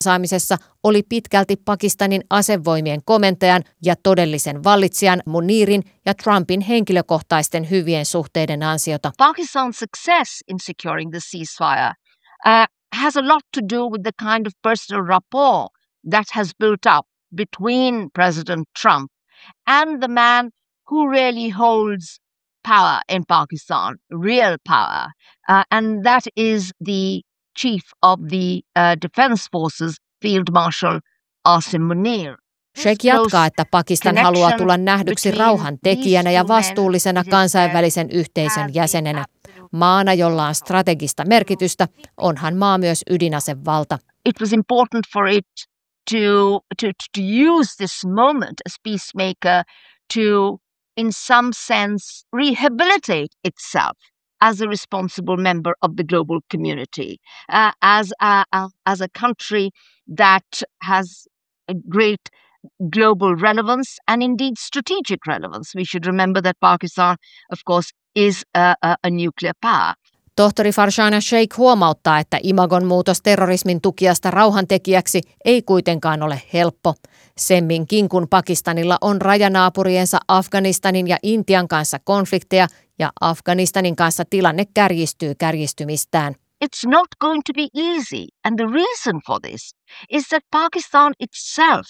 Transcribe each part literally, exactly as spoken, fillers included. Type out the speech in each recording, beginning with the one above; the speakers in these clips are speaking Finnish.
saamisessa oli pitkälti Pakistanin asevoimien komentajan ja todellisen vallitsijan Munirin ja Trumpin henkilökohtaisten hyvien suhteiden ansiota. Pakistan's success in securing the ceasefire uh, has a lot to do with the kind of personal rapport that has built up between President Trump and the man who really holds power in Pakistan, real power, uh, and that is the chief of the uh, Defense Forces, Field Marshal Asim Munir. Sheikh jatkaa, että Pakistan haluaa tulla nähdyksi rauhantekijänä ja vastuullisena kansainvälisen yhteisön jäsenenä. Maana, jolla on strategista merkitystä, onhan maa myös ydinasevalta. It was important for it to, to, to use this moment as peacemaker to, in some sense, rehabilitate itself as a responsible member of the global community, uh, as, a, a, as a country that has a great global relevance and indeed strategic relevance. We should remember that Pakistan, of course, is a, a, a nuclear power. Tohtori Farshana Sheikh huomauttaa, että imagon muutos terrorismin tukijasta rauhantekijäksi ei kuitenkaan ole helppo. Semminkin kun Pakistanilla on rajanaapuriensa Afganistanin ja Intian kanssa konflikteja ja Afganistanin kanssa tilanne kärjistyy kärjistymistään. It's not going to be easy, and the reason for this is that Pakistan itself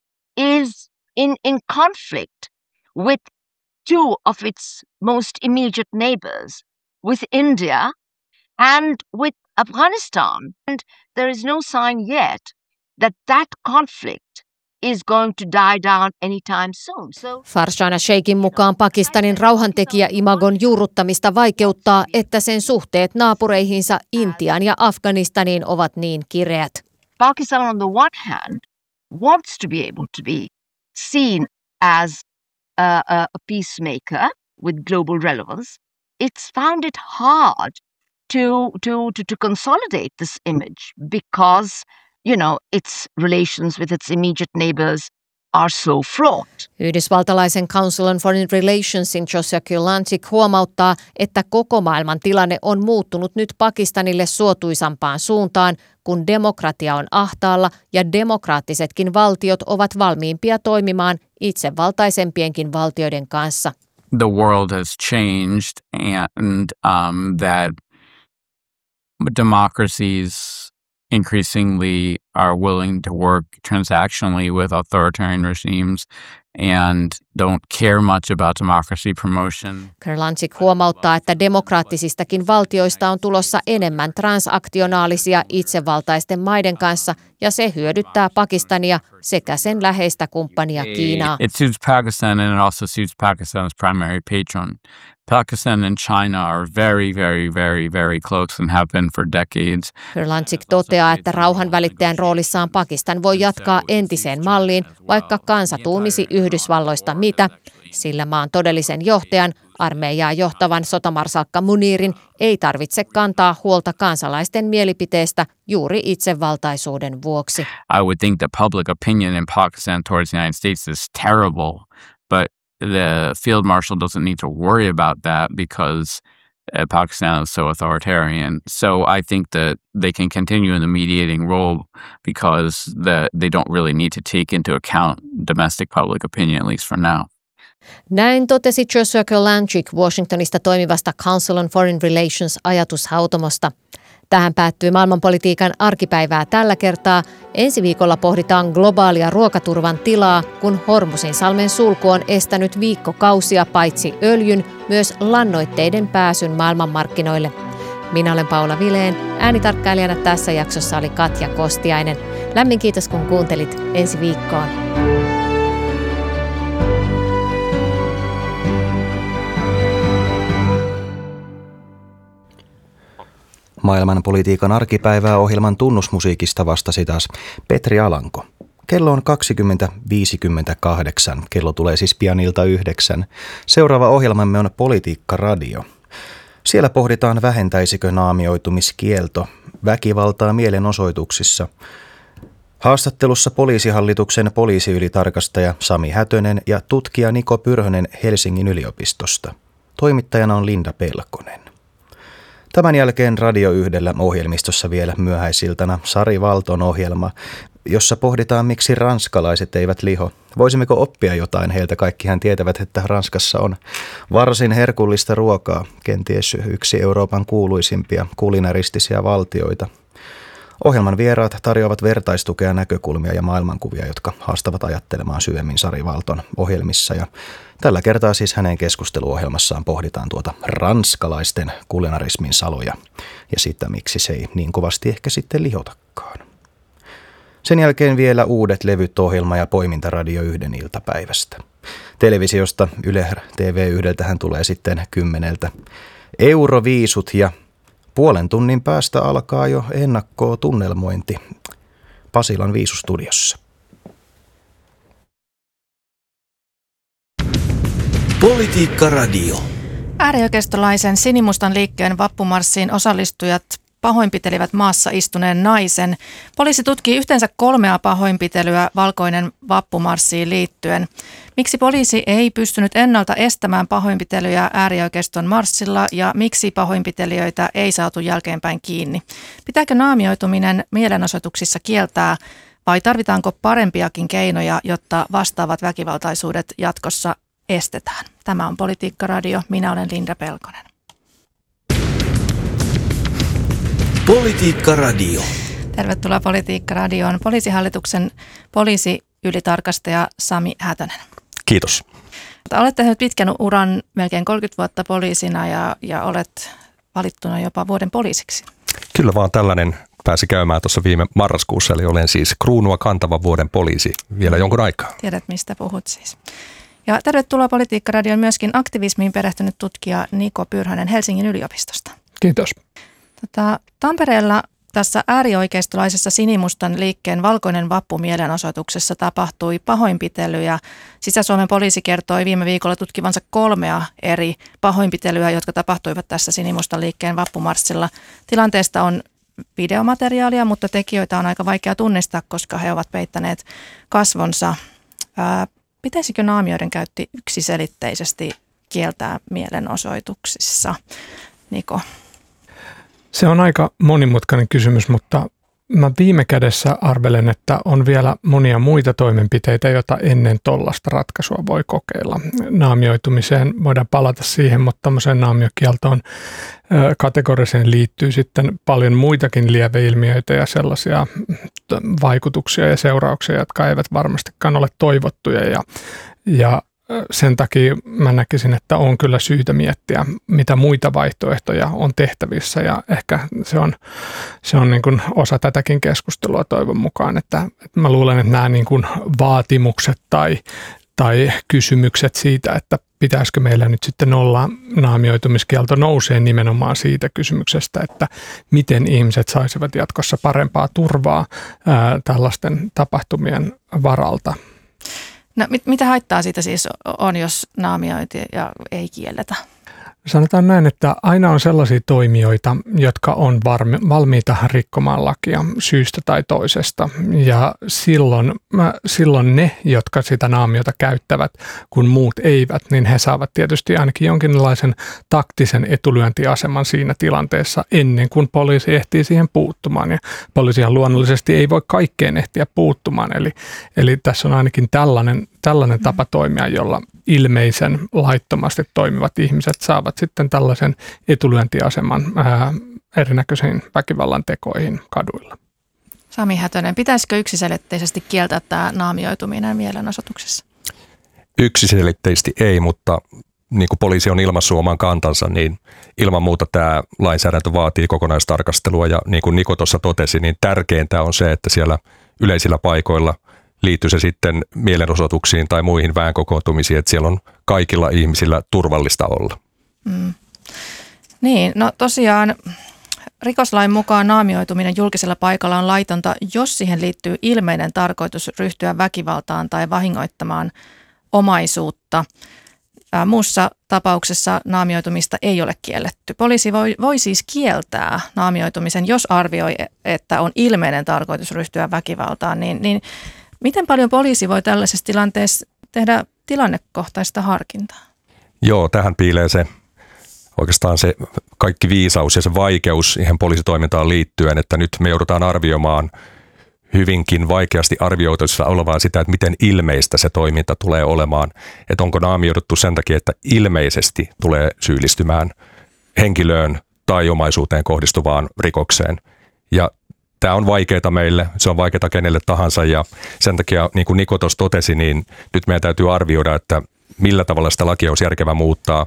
is in, in conflict with two of its most immediate neighbors, with India and with Afghanistan. And there is no sign yet that that conflict is going to die down anytime soon. So, Farshana Sheikhin mukaan Pakistanin rauhantekijä-imagon juurruttamista vaikeuttaa, että sen suhteet naapureihinsa Intiaan ja Afganistaniin ovat niin kireät. Pakistan on the one hand wants to be able to be seen as a, a, a peacemaker with global relevance. It's found it hard to, to, to, to consolidate this image because, you know, its relations with its immediate neighbors are so fraught. Yhdysvaltalaisen Council on Foreign Relationsin Joshua Kurlantzick huomauttaa, että koko maailman tilanne on muuttunut nyt Pakistanille suotuisampaan suuntaan, kun demokratia on ahtaalla ja demokraattisetkin valtiot ovat valmiimpia toimimaan itsevaltaisempienkin valtioiden kanssa. The world has changed and um, that democracies increasingly are willing to work transactionally with authoritarian regimes and don't care much about democracy promotion. Kurlantzick huomauttaa, että demokraattisistakin valtioista on tulossa enemmän transaktionaalisia itsevaltaisten maiden kanssa, ja se hyödyttää Pakistania sekä sen läheistä kumppania Kiinaa. It suits Pakistan and it also suits Pakistan's primary patron. Pakistan and China are very, very, very, very close and have been for decades. Kurlantzick toteaa, että rauhanvälittäjän roolissaan Pakistan voi jatkaa entiseen malliin, vaikka kansa tuumisi Yhdysvalloista mitä, sillä maan todellisen johtajan, armeijaa johtavan sotamarsalkka Munirin, ei tarvitse kantaa huolta kansalaisten mielipiteestä juuri itsevaltaisuuden vuoksi. I would think the public opinion in Pakistan towards the United States is terrible, but the field marshal doesn't need to worry about that because uh, Pakistan is so authoritarian. So I think that they can continue in the mediating role because the, they don't really need to take into account domestic public opinion, at least for now. Näin totesi Joshua Kurlantzick Washingtonista toimivasta Council on Foreign Relations -ajatushautomosta. Tähän päättyy maailmanpolitiikan arkipäivää tällä kertaa. Ensi viikolla pohditaan globaalia ruokaturvan tilaa, kun Hormuzinsalmen sulku on estänyt viikkokausia paitsi öljyn, myös lannoitteiden pääsyn maailmanmarkkinoille. Minä olen Paula Vileen. Äänitarkkailijana tässä jaksossa oli Katja Kostiainen. Lämmin kiitos kun kuuntelit. Ensi viikkoon. Maailmanpolitiikan arkipäivää ohjelman tunnusmusiikista vastasi taas Petri Alanko. Kello on kaksikymmentä viisikymmentäkahdeksan. Kello tulee siis pian ilta yhdeksän. Seuraava ohjelmamme on Politiikka Radio. Siellä pohditaan, vähentäisikö naamioitumiskielto väkivaltaa mielenosoituksissa. Haastattelussa Poliisihallituksen poliisiylitarkastaja Sami Hätönen ja tutkija Niko Pyrhönen Helsingin yliopistosta. Toimittajana on Linda Pelkonen. Tämän jälkeen Radio Yhdellä ohjelmistossa vielä myöhäisiltana Sari Valton ohjelma, jossa pohditaan, miksi ranskalaiset eivät liho. Voisimmeko oppia jotain heiltä? Kaikkihan tietävät, että Ranskassa on varsin herkullista ruokaa, kenties yksi Euroopan kuuluisimpia kulinaristisia valtioita. Ohjelman vieraat tarjoavat vertaistukea, näkökulmia ja maailmankuvia, jotka haastavat ajattelemaan syvemmin Sari Valton ohjelmissa. Ja tällä kertaa siis hänen keskusteluohjelmassaan pohditaan tuota ranskalaisten kulinarismin saloja ja sitä, miksi se ei niin kovasti ehkä sitten lihotakaan. Sen jälkeen vielä uudet levyt ohjelma ja poiminta Radio Yhden iltapäivästä. Televisiosta Yle T V Yhdeltähän tulee sitten kymmeneltä Euroviisut ja puolen tunnin päästä alkaa jo ennakkoa tunnelmointi Pasilan Viisustudiossa. Politiikka Radio. Äärioikeistolaisen sinimustan liikkeen vappumarssiin osallistujat pahoinpitelivät maassa istuneen naisen. Poliisi tutkii yhteensä kolmea pahoinpitelyä valkoinen vappumarssiin liittyen. Miksi poliisi ei pystynyt ennalta estämään pahoinpitelyjä äärioikeiston marssilla ja miksi pahoinpitelijöitä ei saatu jälkeenpäin kiinni? Pitääkö naamioituminen mielenosoituksissa kieltää vai tarvitaanko parempiakin keinoja, jotta vastaavat väkivaltaisuudet jatkossa estetään? Tämä on Politiikka Radio. Minä olen Linda Pelkonen. Politiikka Radio. Tervetuloa Politiikka Radioon. Poliisihallituksen poliisiylitarkastaja Sami Hätönen. Kiitos. Olet tehnyt pitkän uran, melkein kolmekymmentä vuotta poliisina ja, ja olet valittuna jopa vuoden poliisiksi. Kyllä vaan tällainen pääsi käymään tuossa viime marraskuussa, eli olen siis kruunua kantava vuoden poliisi vielä jonkun aikaa. Tiedät, mistä puhut siis. Ja tervetuloa Politiikka Radioon myöskin aktivismiin perehtynyt tutkija Niko Pyrhönen Helsingin yliopistosta. Kiitos. Tota, Tampereella tässä äärioikeistolaisessa sinimustan liikkeen valkoinen vappu mielenosoituksessa tapahtui pahoinpitelyjä. Sisä-Suomen poliisi kertoi viime viikolla tutkivansa kolmea eri pahoinpitelyä, jotka tapahtuivat tässä sinimustan liikkeen vappumarssilla. Tilanteesta on videomateriaalia, mutta tekijöitä on aika vaikea tunnistaa, koska he ovat peittäneet kasvonsa. Ää, pitäisikö naamioiden käytti yksiselitteisesti kieltää mielenosoituksissa? Niko. Se on aika monimutkainen kysymys, mutta mä viime kädessä arvelen, että on vielä monia muita toimenpiteitä, joita ennen tollaista ratkaisua voi kokeilla. Naamioitumiseen voidaan palata siihen, mutta tämmöiseen naamiokieltoon kategoriseen liittyy sitten paljon muitakin lieveilmiöitä ja sellaisia vaikutuksia ja seurauksia, jotka eivät varmastikaan ole toivottuja ja, ja sen takia mä näkisin, että on kyllä syytä miettiä, mitä muita vaihtoehtoja on tehtävissä ja ehkä se on, se on niin kuin osa tätäkin keskustelua toivon mukaan, että, että mä luulen, että nämä niin kuin vaatimukset tai, tai kysymykset siitä, että pitäisikö meillä nyt sitten olla naamioitumiskielto nousee nimenomaan siitä kysymyksestä, että miten ihmiset saisivat jatkossa parempaa turvaa ää, tällaisten tapahtumien varalta. No, mit, mitä haittaa siitä siis on, jos naamiointia ja ei kielletä? Sanotaan näin, että aina on sellaisia toimijoita, jotka on varmi, valmiita rikkomaan lakia syystä tai toisesta. Ja silloin, silloin ne, jotka sitä naamiota käyttävät, kun muut eivät, niin he saavat tietysti ainakin jonkinlaisen taktisen etulyöntiaseman siinä tilanteessa ennen kuin poliisi ehtii siihen puuttumaan. Ja poliisihan luonnollisesti ei voi kaikkeen ehtiä puuttumaan. Eli, eli tässä on ainakin tällainen, tällainen tapa toimia, jolla ilmeisen laittomasti toimivat ihmiset saavat sitten tällaisen etulyöntiaseman ää, erinäköisiin väkivallan tekoihin kaduilla. Sami Hätönen, pitäisikö yksiselitteisesti kieltää tämä naamioituminen mielenosoituksessa? Yksiselitteisesti ei, mutta niin kuin poliisi on ilmaissut oman kantansa, niin ilman muuta tämä lainsäädäntö vaatii kokonaistarkastelua. Ja niin kuin Niko tuossa totesi, niin tärkeintä on se, että siellä yleisillä paikoilla liittyy se sitten mielenosoituksiin tai muihin väenkokoontumisiin, että siellä on kaikilla ihmisillä turvallista olla. Mm. Niin, no tosiaan rikoslain mukaan naamioituminen julkisella paikalla on laitonta, jos siihen liittyy ilmeinen tarkoitus ryhtyä väkivaltaan tai vahingoittamaan omaisuutta. Muussa tapauksessa naamioitumista ei ole kielletty. Poliisi voi, voi siis kieltää naamioitumisen, jos arvioi, että on ilmeinen tarkoitus ryhtyä väkivaltaan, niin, niin miten paljon poliisi voi tällaisessa tilanteessa tehdä tilannekohtaista harkintaa? Joo, tähän piilee se oikeastaan se kaikki viisaus ja se vaikeus ihan poliisitoimintaan liittyen, että nyt me joudutaan arvioimaan hyvinkin vaikeasti arvioitavissa olevaa sitä, että miten ilmeistä se toiminta tulee olemaan. Että onko naamioiduttu sen takia, että ilmeisesti tulee syyllistymään henkilöön tai omaisuuteen kohdistuvaan rikokseen. Ja tämä on vaikeaa meille, se on vaikeaa kenelle tahansa ja sen takia, niin kuin Niko tuossa totesi, niin nyt meidän täytyy arvioida, että millä tavalla sitä lakia olisi järkevä muuttaa.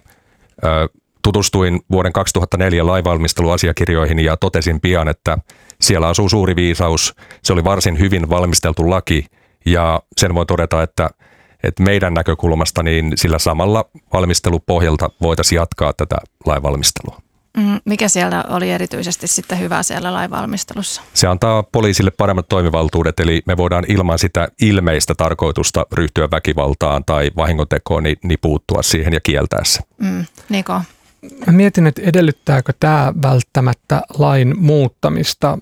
Tutustuin vuoden kaksituhattaneljä lainvalmisteluasiakirjoihin ja totesin pian, että siellä asuu suuri viisaus. Se oli varsin hyvin valmisteltu laki ja sen voi todeta, että, että meidän näkökulmasta niin sillä samalla valmistelupohjalta voitaisiin jatkaa tätä lainvalmistelua. Mikä siellä oli erityisesti sitten hyvä siellä lainvalmistelussa? Se antaa poliisille paremmat toimivaltuudet, eli me voidaan ilman sitä ilmeistä tarkoitusta ryhtyä väkivaltaan tai vahingontekoon, niin, niin puuttua siihen ja kieltää se. Mm, Niko? Mä mietin, että edellyttääkö tämä välttämättä lain muuttamista?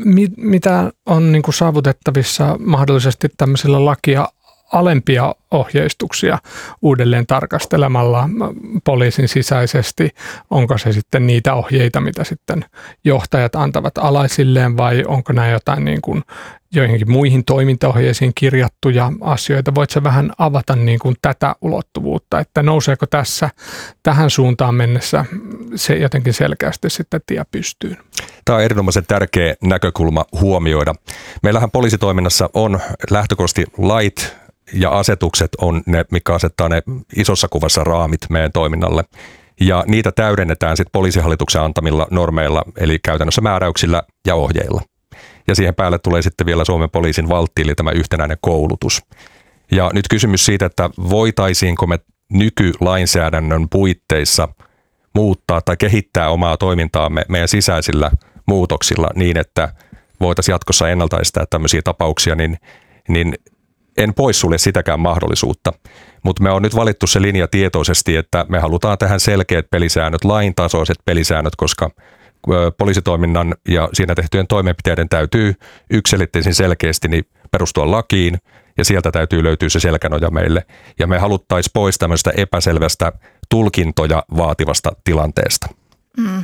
Mitä on niin kuin saavutettavissa mahdollisesti tämmöisillä lakia alempia ohjeistuksia uudelleen tarkastelemalla poliisin sisäisesti? Onko se sitten niitä ohjeita, mitä sitten johtajat antavat alaisilleen vai onko nämä jotain niin kuin joihinkin muihin toimintaohjeisiin kirjattuja asioita? Voitko sä vähän avata niin kuin tätä ulottuvuutta, että nouseeko tässä tähän suuntaan mennessä se jotenkin selkeästi sitten tie pystyyn? Tämä on erinomaisen tärkeä näkökulma huomioida. Meillähän poliisitoiminnassa on lähtökohtaisesti lait ja asetukset on ne, mikä asettaa ne isossa kuvassa raamit meidän toiminnalle. Ja niitä täydennetään sitten poliisihallituksen antamilla normeilla, eli käytännössä määräyksillä ja ohjeilla. Ja siihen päälle tulee sitten vielä Suomen poliisin valtti, eli tämä yhtenäinen koulutus. Ja nyt kysymys siitä, että voitaisiinko me nykylainsäädännön puitteissa muuttaa tai kehittää omaa toimintaamme meidän sisäisillä muutoksilla niin, että voitaisiin jatkossa ennaltaistaa tämmöisiä tapauksia, niin, niin en poissulje sitäkään mahdollisuutta. Mutta me on nyt valittu se linja tietoisesti, että me halutaan tähän selkeät pelisäännöt, laintasoiset pelisäännöt, koska poliisitoiminnan ja siinä tehtyjen toimenpiteiden täytyy yksiselitteisen selkeästi niin perustua lakiin ja sieltä täytyy löytyä se selkänoja meille. Ja me haluttaisiin pois tämmöistä epäselvästä tulkintoja vaativasta tilanteesta. Mm.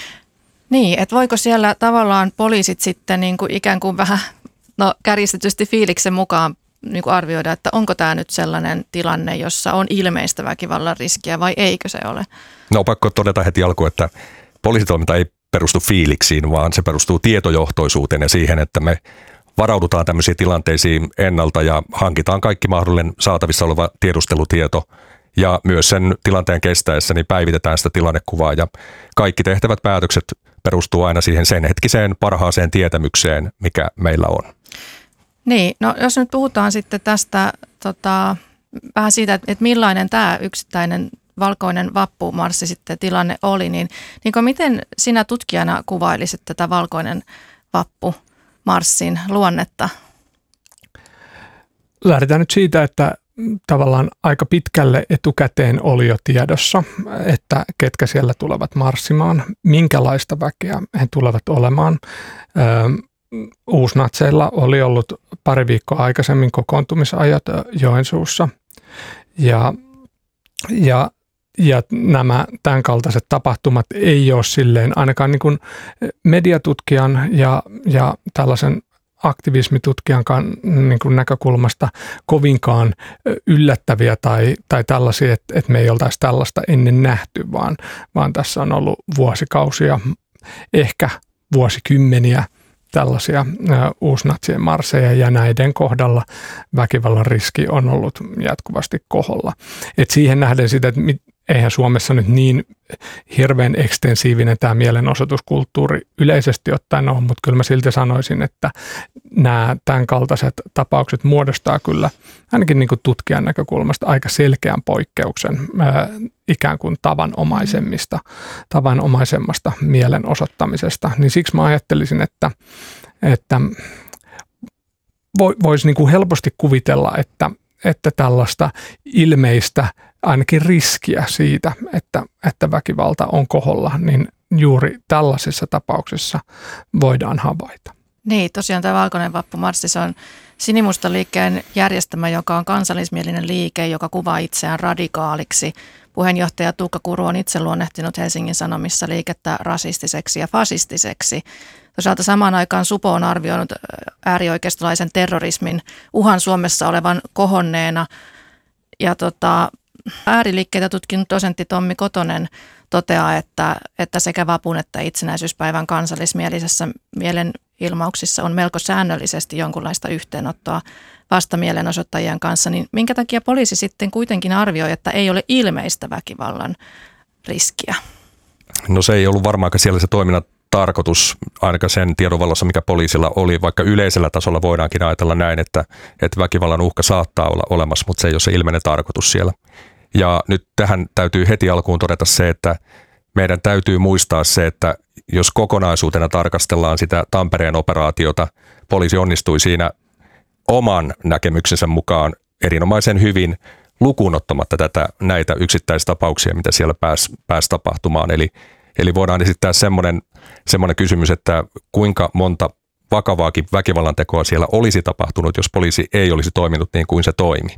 Niin, että voiko siellä tavallaan poliisit sitten niin kuin ikään kuin vähän no, kärjistetysti fiiliksen mukaan niin kuin arvioida, että onko tämä nyt sellainen tilanne, jossa on ilmeistä väkivallan riskiä vai eikö se ole? No pakko todeta heti alkuun, että poliisitoiminta ei perustu fiiliksiin, vaan se perustuu tietojohtoisuuteen ja siihen, että me varaudutaan tämmöisiin tilanteisiin ennalta ja hankitaan kaikki mahdollinen saatavissa oleva tiedustelutieto ja myös sen tilanteen kestäessä niin päivitetään sitä tilannekuvaa ja kaikki tehtävät päätökset perustuu aina siihen sen hetkiseen parhaaseen tietämykseen, mikä meillä on. Niin, no jos nyt puhutaan sitten tästä tota, vähän siitä, että millainen tämä yksittäinen valkoinen vappumarssi sitten tilanne oli, niin, niin miten sinä tutkijana kuvailisit tätä valkoinen vappumarssin luonnetta? Lähdetään nyt siitä, että tavallaan aika pitkälle etukäteen oli jo tiedossa, että ketkä siellä tulevat marssimaan, minkälaista väkeä he tulevat olemaan. Uusnatseilla oli ollut pari viikkoa aikaisemmin kokoontumisajat Joensuussa ja, ja, ja nämä tämän kaltaiset tapahtumat ei ole silleen ainakaan niin kuin mediatutkijan ja, ja tällaisen aktivismitutkijankaan niin kuin näkökulmasta kovinkaan yllättäviä tai, tai tällaisia, että, että me ei oltaisi tällaista ennen nähty, vaan, vaan tässä on ollut vuosikausia, ehkä vuosikymmeniä tällaisia uusnatsien marsseja ja näiden kohdalla väkivallan riski on ollut jatkuvasti koholla. Et siihen nähden sitä, että eihän Suomessa nyt niin hirveän ekstensiivinen tämä mielenosoituskulttuuri yleisesti ottaen ole, mutta kyllä mä silti sanoisin, että nämä tämän kaltaiset tapaukset muodostaa kyllä ainakin niin kuin tutkijan näkökulmasta aika selkeän poikkeuksen ää, ikään kuin tavanomaisemmista, tavanomaisemmasta mielenosoittamisesta. Niin siksi mä ajattelisin, että, että voisi niin kuin helposti kuvitella, että että tällaista ilmeistä ainakin riskiä siitä, että, että väkivalta on koholla, niin juuri tällaisissa tapauksissa voidaan havaita. Niin, tosiaan tämä valkoinen vappumarssi, se on Sinimustan liikkeen järjestämä, joka on kansallismielinen liike, joka kuvaa itseään radikaaliksi. Puheenjohtaja Tuukka Kuru on itse luonnehtinut Helsingin Sanomissa liikettä rasistiseksi ja fasistiseksi. Toisaalta samaan aikaan Supo on arvioinut äärioikeistolaisen terrorismin uhan Suomessa olevan kohonneena. Ja tota, ääriliikkeitä tutkinut dosentti Tommi Kotonen toteaa, että, että sekä vapun että itsenäisyyspäivän kansallismielisessä mielenilmauksissa on melko säännöllisesti jonkunlaista yhteenottoa vastamielenosoittajien kanssa. Niin minkä takia poliisi sitten kuitenkin arvioi, että ei ole ilmeistä väkivallan riskiä? No se ei ollut varmaankaan siellä se toiminnan tarkoitus, ainakaan sen tiedon valossa, mikä poliisilla oli, vaikka yleisellä tasolla voidaankin ajatella näin, että, että väkivallan uhka saattaa olla olemassa, mutta se ei ole se ilmeinen tarkoitus siellä. Ja nyt tähän täytyy heti alkuun todeta se, että meidän täytyy muistaa se, että jos kokonaisuutena tarkastellaan sitä Tampereen operaatiota, poliisi onnistui siinä oman näkemyksensä mukaan erinomaisen hyvin lukuun ottamatta tätä, näitä yksittäistapauksia, mitä siellä pääsi, pääsi tapahtumaan. Eli, eli voidaan esittää semmoinen, semmoinen kysymys, että kuinka monta vakavaakin väkivallan tekoa siellä olisi tapahtunut, jos poliisi ei olisi toiminut niin kuin se toimi.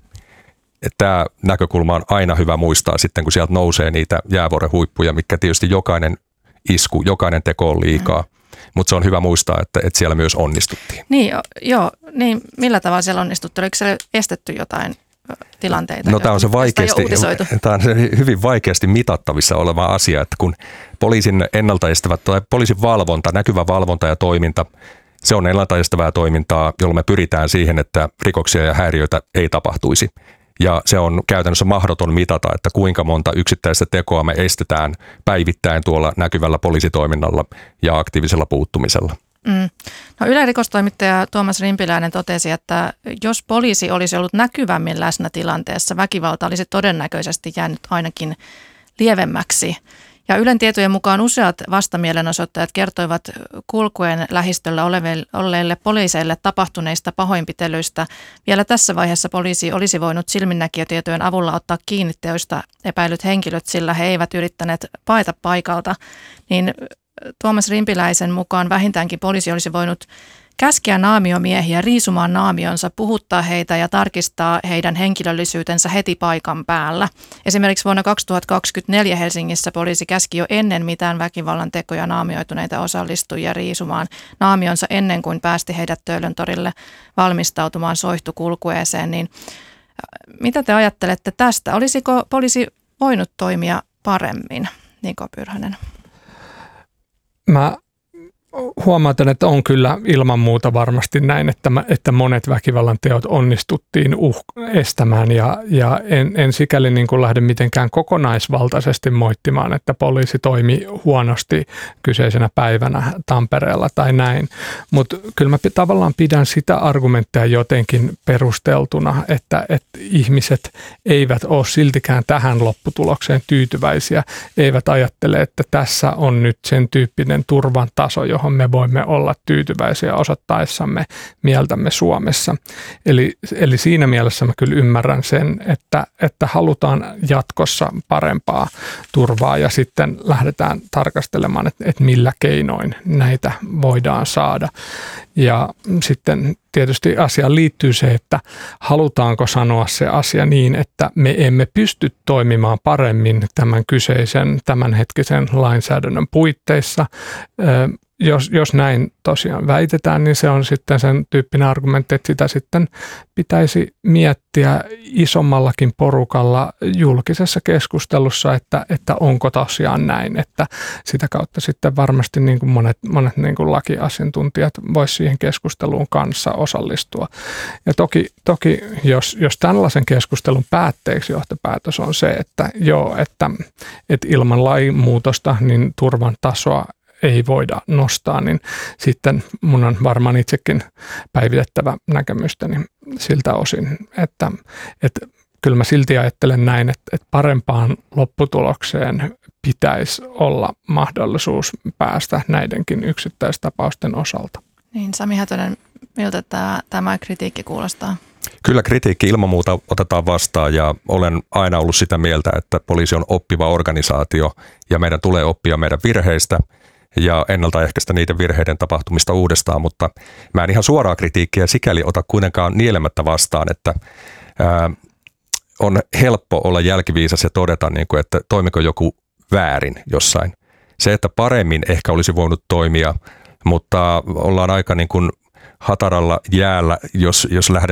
Tämä näkökulma on aina hyvä muistaa sitten, kun sieltä nousee niitä jäävuoren huippuja, mikä tietysti jokainen isku, jokainen teko on liikaa. Mm. Mutta se on hyvä muistaa, että, että siellä myös onnistuttiin. Niin, jo, joo, niin millä tavalla siellä onnistuttiin? Oliko siellä estetty jotain tilanteita? No tämä on se vaikeasti, tämä on se hyvin vaikeasti mitattavissa oleva asia, että kun poliisin ennaltaestävät tai poliisin valvonta, näkyvä valvonta ja toiminta, se on ennaltaestävää toimintaa, jolla me pyritään siihen, että rikoksia ja häiriöitä ei tapahtuisi. Ja se on käytännössä mahdoton mitata, että kuinka monta yksittäistä tekoa me estetään päivittäin tuolla näkyvällä poliisitoiminnalla ja aktiivisella puuttumisella. Mm. No Ylen rikostoimittaja Tuomas Rimpiläinen totesi, että jos poliisi olisi ollut näkyvämmin läsnä tilanteessa, väkivalta olisi todennäköisesti jäänyt ainakin lievemmäksi. Ja Ylen tietojen mukaan useat vastamielenosoittajat kertoivat kulkuen lähistöllä olleille poliiseille tapahtuneista pahoinpitelyistä. Vielä tässä vaiheessa poliisi olisi voinut silminnäkijätietojen avulla ottaa kiinni teoista epäilyt henkilöt, sillä he eivät yrittäneet paeta paikalta. Niin Tuomas Rimpiläisen mukaan vähintäänkin poliisi olisi voinut käskeä naamiomiehiä riisumaan naamionsa, puhuttaa heitä ja tarkistaa heidän henkilöllisyytensä heti paikan päällä. Esimerkiksi vuonna kaksituhattakaksikymmentäneljä Helsingissä poliisi käski jo ennen mitään väkivallan tekoja naamioituneita osallistujia riisumaan naamionsa ennen kuin päästi heidät Töölöntorille valmistautumaan soihtukulkueeseen. Niin mitä te ajattelette tästä? Olisiko poliisi voinut toimia paremmin, Niko Pyrhönen? Mä huomautan, että on kyllä ilman muuta varmasti näin, että, että monet väkivallan teot onnistuttiin uh, estämään ja, ja en, en sikäli niin kuin lähde mitenkään kokonaisvaltaisesti moittimaan, että poliisi toimi huonosti kyseisenä päivänä Tampereella tai näin, mutta kyllä mä tavallaan pidän sitä argumenttia jotenkin perusteltuna, että, että ihmiset eivät ole siltikään tähän lopputulokseen tyytyväisiä, eivät ajattele, että tässä on nyt sen tyyppinen turvan taso, johon me voimme olla tyytyväisiä osoittaessamme mieltämme Suomessa. Eli, eli siinä mielessä mä kyllä ymmärrän sen, että, että halutaan jatkossa parempaa turvaa ja sitten lähdetään tarkastelemaan, että, että millä keinoin näitä voidaan saada. Ja sitten tietysti asiaan liittyy se, että halutaanko sanoa se asia niin, että me emme pysty toimimaan paremmin tämän kyseisen tämänhetkisen lainsäädännön puitteissa. Jos, jos näin tosiaan väitetään, niin se on sitten sen tyyppinen argumentti, että sitä sitten pitäisi miettiä isommallakin porukalla julkisessa keskustelussa, että, että onko tosiaan näin, että sitä kautta sitten varmasti niin kuin monet, monet niin kuin lakiasiantuntijat voisivat siihen keskusteluun kanssa osallistua. Ja toki, toki jos, jos tällaisen keskustelun päätteeksi johtopäätös on se, että joo, että, että ilman lainmuutosta niin turvan tasoa ei voida nostaa, niin sitten mun on varmaan itsekin päivitettävä näkemystäni siltä osin, että, että kyllä mä silti ajattelen näin, että, että parempaan lopputulokseen pitäisi olla mahdollisuus päästä näidenkin yksittäistapausten osalta. Niin, Sami Hätönen, miltä tämä, tämä kritiikki kuulostaa? Kyllä kritiikki ilman muuta otetaan vastaan ja olen aina ollut sitä mieltä, että poliisi on oppiva organisaatio ja meidän tulee oppia meidän virheistä. ja ennaltaehkäistä niiden virheiden tapahtumista uudestaan, mutta mä en ihan suoraa kritiikkiä sikäli ota kuitenkaan nielemättä vastaan, että ää, on helppo olla jälkiviisas ja todeta, niin kuin, että toimiko joku väärin jossain. Se, että paremmin ehkä olisi voinut toimia, mutta ollaan aika niin kuin hataralla jäällä, jos, jos lähdetään